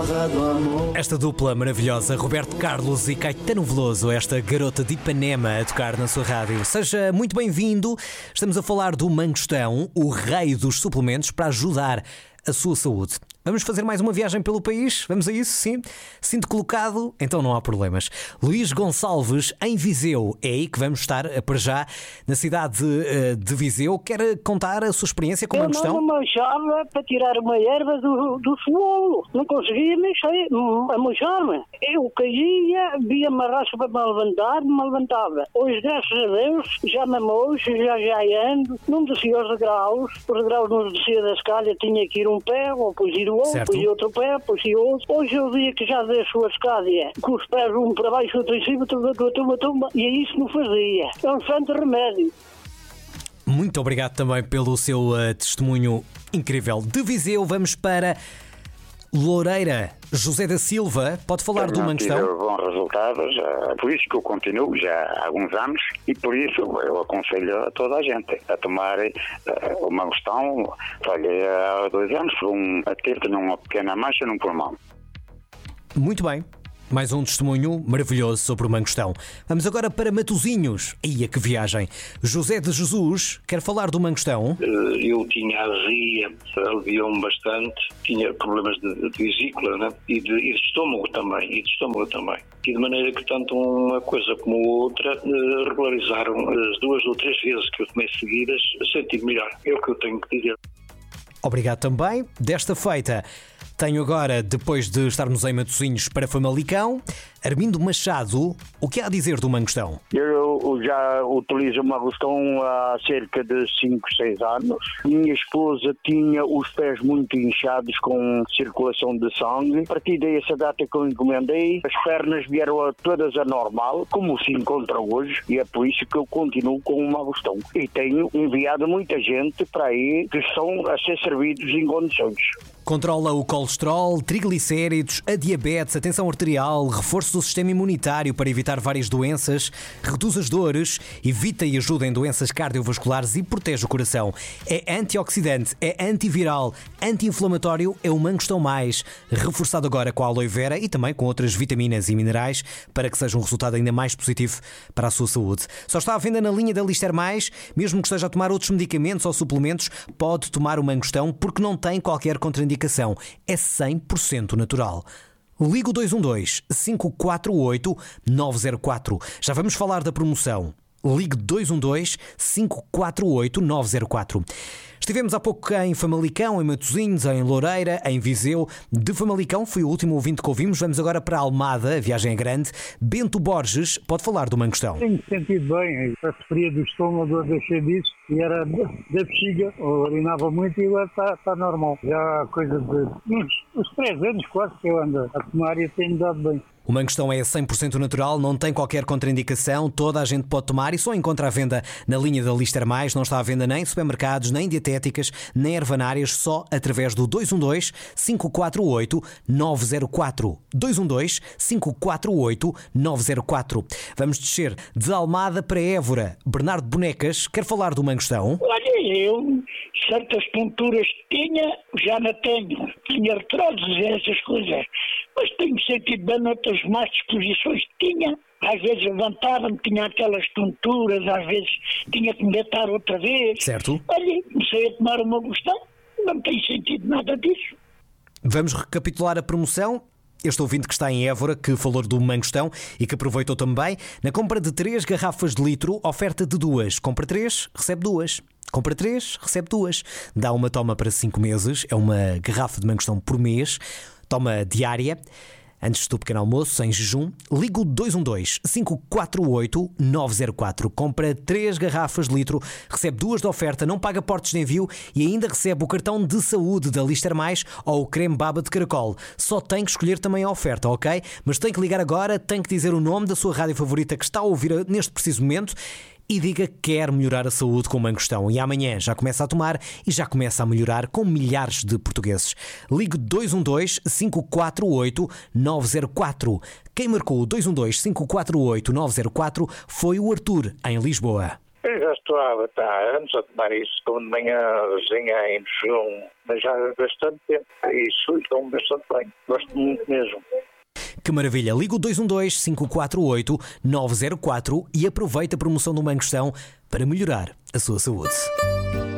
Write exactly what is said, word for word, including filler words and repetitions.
rosa do amor. Esta dupla maravilhosa, Roberto Carlos e Caetano Veloso, esta garota de Ipanema a tocar na sua rádio. Seja muito bem-vindo. Estamos a falar do Mangostão, o rei dos suplementos para ajudar a sua saúde. Vamos fazer mais uma viagem pelo país? Vamos a isso, sim? Sinto colocado? Então não há problemas. Luís Gonçalves, em Viseu. É aí que vamos estar, para já, na cidade de, de Viseu. Quer contar a sua experiência com o Mangostão? Eu não me manchava para tirar uma erva do, do suolo. Não conseguia mexer, a manchar-me. Eu caía, via-me a rasca para me levantar, me levantava. Hoje, graças a Deus, já me mocho, já já ando. Não descia os degraus. Os degraus não descia da escada, tinha que ir um pé, ou depois ir o outro, certo. Depois ir outro pé, depois ir outro. Hoje é o dia que já deixo a escada, com os pés um para baixo, outro em cima, tumba, tumba, tumba, e é isso que não fazia. É um santo remédio. Muito obrigado também pelo seu uh, testemunho incrível. De Viseu vamos para Loureira. José da Silva, pode falar do Mangostão? Tive bons resultados, é por isso que eu continuo já há alguns anos e por isso eu aconselho a toda a gente a tomar uh, o Mangostão. Olha, há dois anos um, a ter uma pequena mancha no pulmão. Muito bem. Mais um testemunho maravilhoso sobre o Mangostão. Vamos agora para Matosinhos. Ia que viagem. José de Jesus, quer falar do Mangostão? Eu tinha azia, aliviou-me bastante, tinha problemas de, de vesícula, né? e, de, e de estômago também, e de estômago também. E de maneira que tanto uma coisa como a outra eh, regularizaram as duas ou três vezes que eu tomei seguidas, senti melhor. É o que eu tenho que dizer. Obrigado também. Desta feita, tenho agora, depois de estarmos em Matosinhos, para Famalicão, Armindo Machado. O que há a dizer do Mangostão? Eu já utilizo o Mangostão há cerca de cinco, seis anos. Minha esposa tinha os pés muito inchados com circulação de sangue. A partir dessa data que eu encomendei, as pernas vieram a todas a normal, como se encontra hoje, e é por isso que eu continuo com o Mangostão. E tenho enviado muita gente para aí que estão a ser servidos em condições. Controla o colesterol, triglicéridos, a diabetes, a tensão arterial, reforço do sistema imunitário para evitar várias doenças, reduz as dores, evita e ajuda em doenças cardiovasculares e protege o coração. É antioxidante, é antiviral, anti-inflamatório, é o Mangostão Mais, reforçado agora com a aloe vera e também com outras vitaminas e minerais para que seja um resultado ainda mais positivo para a sua saúde. Só está à venda na linha da Lister Mais, mesmo que esteja a tomar outros medicamentos ou suplementos, pode tomar o Mangostão porque não tem qualquer contraindicação. É cem por cento natural. Ligo dois um dois, cinco quatro oito, nove zero quatro. Já vamos falar da promoção. Ligue dois um dois, cinco quatro oito, nove zero quatro. Estivemos há pouco em Famalicão, em Matosinhos, em Loureira, em Viseu. De Famalicão foi o último ouvinte que ouvimos. Vamos agora para Almada, a viagem é grande. Bento Borges pode falar do Mangostão. Tenho sentido bem, a sofria do estômago, eu deixei disso e era da bexiga, eu urinava muito e agora está, está normal. Já há coisa de uns, uns três anos quase que eu ando a tomar e tenho dado bem. O Mangostão é cem por cento natural, não tem qualquer contraindicação, toda a gente pode tomar e só encontra à venda na linha da Lister Mais, não está à venda nem em supermercados, nem dietéticas, nem ervanárias, só através do dois um dois, cinco quatro oito, nove zero quatro. dois um dois, cinco quatro oito, nove zero quatro. Vamos descer de Almada para Évora. Bernardo Bonecas quer falar do Mangostão? Olha, eu certas tonturas que tinha, já não tenho. Tinha artroses e essas coisas. Mas tenho sentido bem noutras más disposições que tinha. Às vezes levantava-me, tinha aquelas tonturas, às vezes tinha que me deitar outra vez. Certo. Olha, comecei a tomar o Mangostão, não tem sentido nada disso. Vamos recapitular a promoção. Este ouvinte que está em Évora, que falou do Mangostão e que aproveitou também, na compra de três garrafas de litro, oferta de duas. Compra três, recebe duas. Compra três, recebe duas. Dá uma toma para cinco meses, é uma garrafa de Mangostão por mês. Toma diária, antes do pequeno almoço, sem jejum. Ligo dois um dois, cinco quatro oito, nove zero quatro. Compra três garrafas de litro, recebe duas de oferta, não paga portos de envio e ainda recebe o cartão de saúde da Lister Mais ou o creme baba de caracol. Só tem que escolher também a oferta, ok? Mas tem que ligar agora, tem que dizer o nome da sua rádio favorita que está a ouvir neste preciso momento e diga que quer melhorar a saúde com o Mangostão. E amanhã já começa a tomar e já começa a melhorar com milhares de portugueses. Ligue dois um dois, cinco quatro oito, nove zero quatro. Quem marcou o dois um dois, cinco quatro oito, nove zero quatro foi o Arthur, em Lisboa. Eu já estou há anos a tomar isso, como de manhãzinha em jejum, mas já há bastante tempo. Isso estou bastante bem. Gosto muito mesmo. Que maravilha! Liga o dois um dois, cinco quatro oito, nove zero quatro e aproveita a promoção do Mangostão para melhorar a sua saúde.